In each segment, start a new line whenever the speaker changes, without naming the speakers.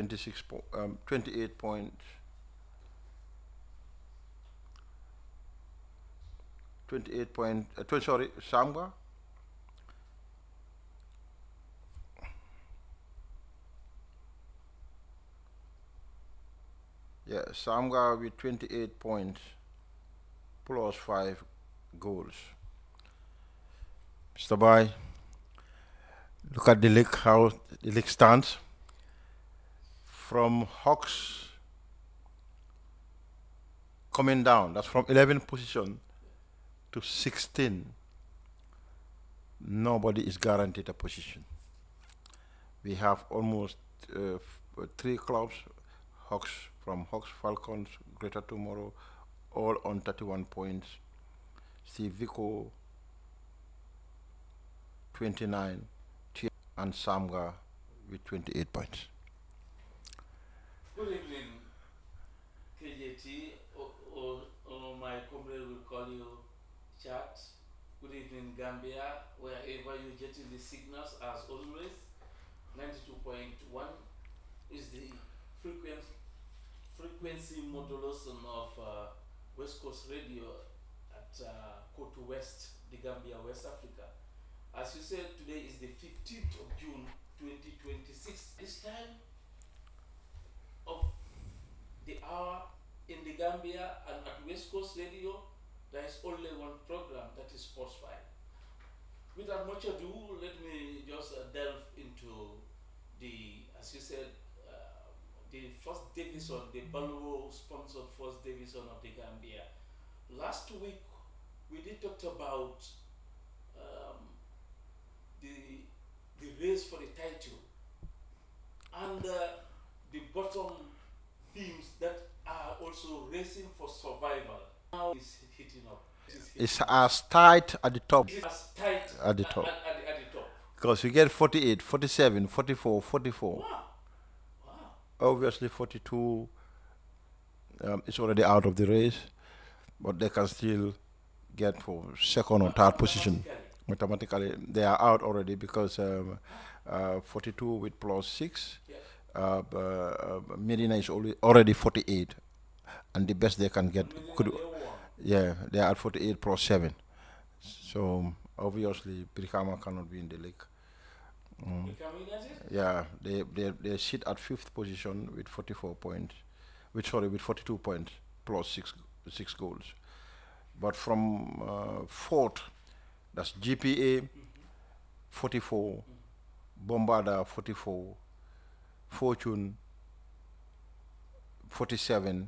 28 point 28 point 20, sorry, Samba. Yeah, Samga with 28 points plus 5 goals. Mr. Bai, look at the league, how the league stands. From Hawks coming down, that's from 11th position to 16. Nobody is guaranteed a position. We have almost 3 clubs, Hawks, from Hawks, Falcons, Greater Tomorrow, all on 31 points. Civico 29, and Samga with 28 points.
Good evening, KJT, or my comrade will call you chat. Good evening, Gambia, wherever you're getting the signals, as always. 92.1 is the frequency modulation of West Coast Radio at Kotu West, the Gambia, West Africa. As you said, today is the 15th of June 2026. This time of the hour in the Gambia and at West Coast Radio, there is only one program, that is Sports File. Without much ado, let me just delve into the, as you said, the first division, the Baluro sponsored first division of the Gambia. Last week, we did talk about the race for the title and the bottom teams that are also racing for survival. Now it's hitting up.
It's as tight at the top.
It's as tight
at the top.
At the top.
Because you get 48, 47, 44, 44.
Wow.
Obviously, 42 is already out of the race, but they can still get for second or third position. Mathematically, they are out already because 42 with plus 6.
Yeah.
Medina is already 48, and the best they can get
They
they are at 48 plus 7. So obviously, Brikama cannot be in the league. Yeah, they sit at 5th position with 44 points, with 42 points plus 6 goals. But from 4th, that's GPA 44, Bombarda 44, Fortune 47,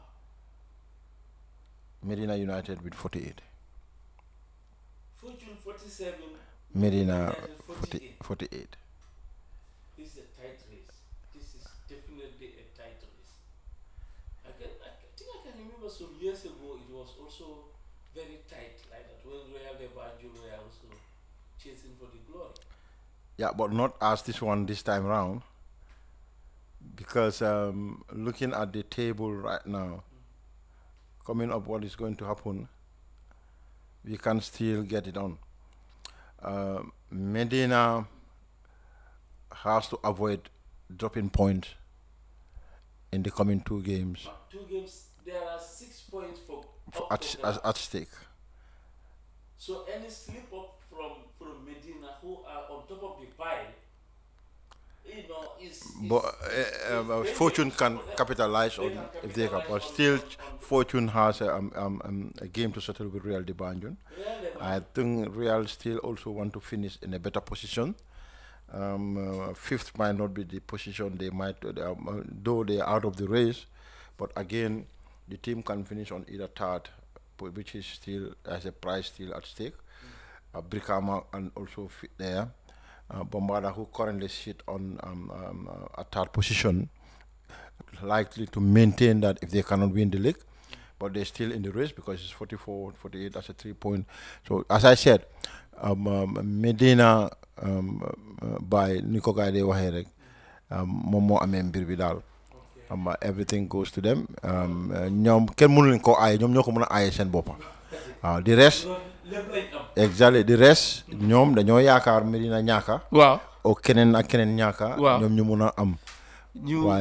Medina United with 48.
Fortune 47,
Medina
48.
48.
This is a tight race. This is definitely a tight race. I think I can remember some years ago it was also very tight like that when Real de Banjul were also chasing for the glory.
Yeah, but not as this one this time round. Because looking at the table right now, coming up what is going to happen, we can still get it on. Medina has to avoid dropping points in the coming 2 games.
2 games, there are 6 points
at stake.
So any slip up from Medina, who are on top of the pile, you know,
but Fortune can capitalize on if they can. But still, Fortune has a game to settle with Real de Banjul. I think Real still also want to finish in a better position. 5th might not be the position they might, though they are out of the race. But again, the team can finish on either 3rd, which is still as a prize still at stake. Brikama and also fit there. Bombarda, who currently sit on a 3rd position, likely to maintain that if they cannot win the league, but they're still in the race because it's 44, 48, that's a 3 point. So as I said, Medina by Nico Gaide Waherek, Momo Amen Birbidal. Everything goes to them. The rest, exactly, the rest, ñoom dañoo yaakaar Medina ñaaka.
Waaw.
O keneen ak keneen ñaaka.
Waaw.
ñoom ñu mun a am.